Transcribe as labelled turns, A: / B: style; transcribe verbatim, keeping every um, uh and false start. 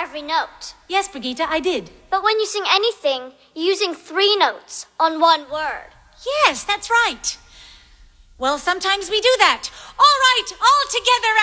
A: every note.
B: Yes, Brigitte, I did.
A: But when you sing anything, you're using three notes on one word.
B: Yes, that's right. Well, sometimes we do that. All right, all together.